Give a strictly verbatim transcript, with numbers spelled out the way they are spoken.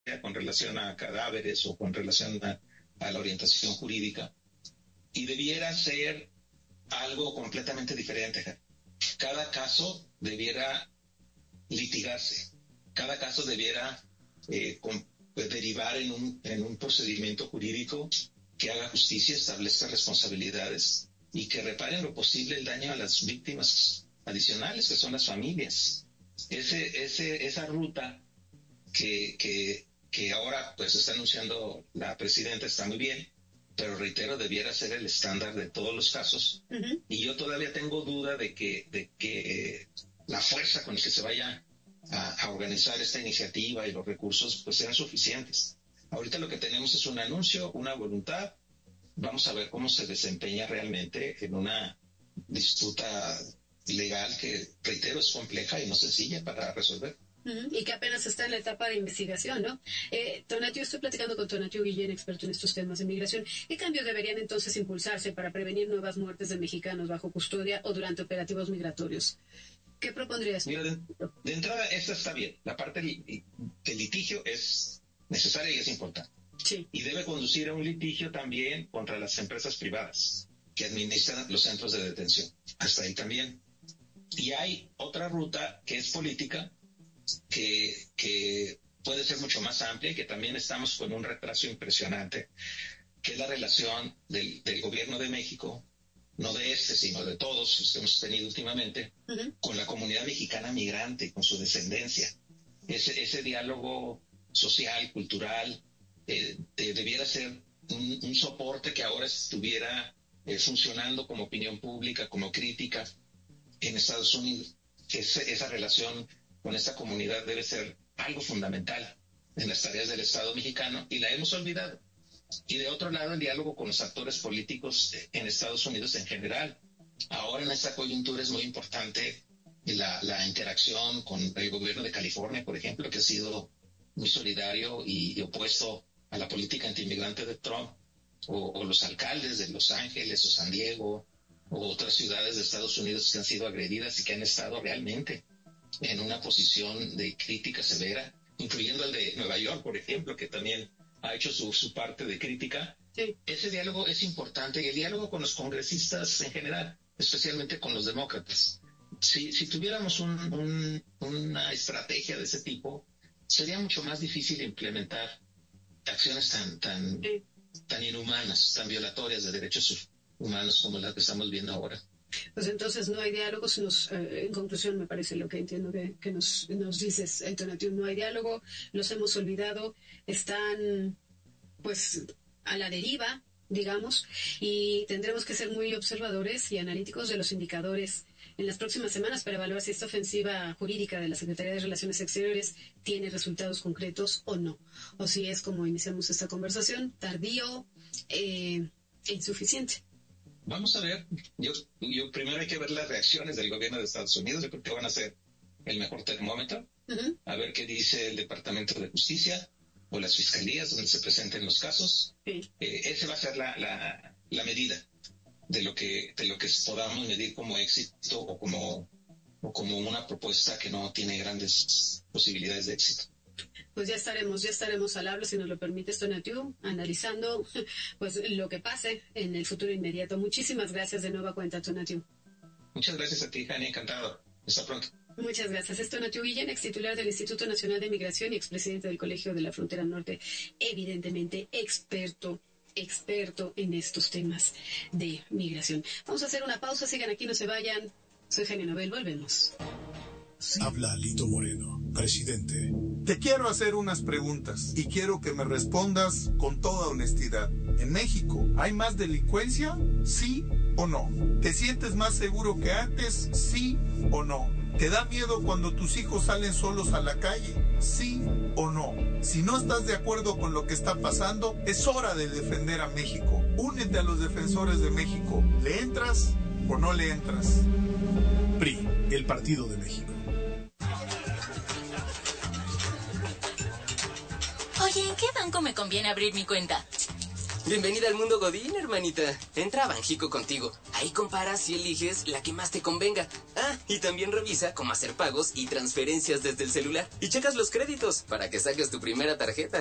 con relación a cadáveres o con relación a, a la orientación jurídica, y debiera ser algo completamente diferente. Cada caso debiera litigarse, cada caso debiera eh, con, pues, derivar en un, en un procedimiento jurídico que haga justicia, establezca responsabilidades y que repare en lo posible el daño a las víctimas adicionales, que son las familias. Ese, ese, esa ruta que, que, que ahora pues está anunciando la presidenta está muy bien, pero reitero, debiera ser el estándar de todos los casos. Uh-huh. Y yo todavía tengo duda de que, de que la fuerza con la que se vaya a, a organizar esta iniciativa y los recursos pues sean suficientes. Ahorita lo que tenemos es un anuncio, una voluntad. Vamos a ver cómo se desempeña realmente en una disputa legal que, reitero, es compleja y no sencilla para resolver. Uh-huh. Y que apenas está en la etapa de investigación, ¿no? Eh, Tonatiuh, estoy platicando con Tonatiuh Guillén, experto en estos temas de migración. ¿Qué cambios deberían entonces impulsarse para prevenir nuevas muertes de mexicanos bajo custodia o durante operativos migratorios? ¿Qué propondrías? Mira, de, de entrada, esta está bien. La parte del litigio es necesaria y es importante. Sí. Y debe conducir a un litigio también contra las empresas privadas que administran los centros de detención. Hasta ahí también. Y hay otra ruta que es política, que, que puede ser mucho más amplia y que también estamos con un retraso impresionante, que es la relación del, del gobierno de México, no de este, sino de todos los que hemos tenido últimamente, uh-huh. con la comunidad mexicana migrante, con su descendencia. Ese, ese diálogo social, cultural, eh, de, debiera ser un, un soporte que ahora estuviera eh, funcionando como opinión pública, como crítica en Estados Unidos. Ese, esa relación con esta comunidad debe ser algo fundamental en las tareas del Estado mexicano y la hemos olvidado. Y de otro lado, el diálogo con los actores políticos en Estados Unidos en general. Ahora en esta coyuntura es muy importante la, la interacción con el gobierno de California, por ejemplo, que ha sido muy solidario y, y opuesto a la política antiinmigrante de Trump, o, o los alcaldes de Los Ángeles o San Diego o otras ciudades de Estados Unidos que han sido agredidas y que han estado realmente en una posición de crítica severa, incluyendo el de Nueva York, por ejemplo, que también ha hecho su, su parte de crítica. Sí. Ese diálogo es importante, y el diálogo con los congresistas en general, especialmente con los demócratas. Si, si tuviéramos un, un, una estrategia de ese tipo, sería mucho más difícil implementar acciones tan, tan, sí. tan inhumanas, tan violatorias de derechos humanos como las que estamos viendo ahora. Pues entonces no hay diálogo, nos, eh, en conclusión me parece lo que entiendo que, que nos, nos dices, Tonatiuh, no hay diálogo, los hemos olvidado, están pues a la deriva, digamos, y tendremos que ser muy observadores y analíticos de los indicadores en las próximas semanas para evaluar si esta ofensiva jurídica de la Secretaría de Relaciones Exteriores tiene resultados concretos o no, o si es, como iniciamos esta conversación, tardío eh, e insuficiente. Vamos a ver, yo, yo primero hay que ver las reacciones del gobierno de Estados Unidos, yo creo que van a ser el mejor termómetro, uh-huh. a ver qué dice el Departamento de Justicia o las fiscalías donde se presenten los casos. Sí. Eh, esa va a ser la, la, la medida de lo que de lo que podamos medir como éxito o como, o como una propuesta que no tiene grandes posibilidades de éxito. Pues ya estaremos, ya estaremos al habla, si nos lo permites, Tonatiuh, analizando pues lo que pase en el futuro inmediato. Muchísimas gracias de nueva cuenta, Tonatiuh. Muchas gracias a ti, Jani, encantado. Hasta pronto. Muchas gracias. Es Tonatiuh Guillén, ex titular del Instituto Nacional de Migración y expresidente del Colegio de la Frontera Norte, evidentemente experto, experto en estos temas de migración. Vamos a hacer una pausa, sigan aquí, no se vayan. Soy Jani Nobel, volvemos. Sí. Habla Lito Moreno, presidente. Te quiero hacer unas preguntas y quiero que me respondas con toda honestidad. ¿En México hay más delincuencia? ¿Sí o no? ¿Te sientes más seguro que antes? ¿Sí o no? ¿Te da miedo cuando tus hijos salen solos a la calle? ¿Sí o no? Si no estás de acuerdo con lo que está pasando, es hora de defender a México. Únete a los defensores de México. ¿Le entras o no le entras? P R I, el Partido de México. Oye, ¿en qué banco me conviene abrir mi cuenta? Bienvenida al mundo Godín, hermanita. Entra a Banjico contigo. Ahí comparas y eliges la que más te convenga. Ah, y también revisa cómo hacer pagos y transferencias desde el celular. Y checas los créditos para que saques tu primera tarjeta.